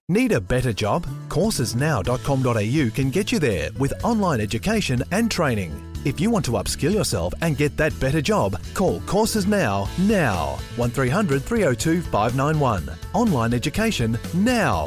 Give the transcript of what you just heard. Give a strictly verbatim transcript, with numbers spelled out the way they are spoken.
Need a better job? courses now dot com dot a u can get you there with online education and training. If you want to upskill yourself and get that better job, call Courses Now, now. one three hundred three oh two five nine one. Online education, now.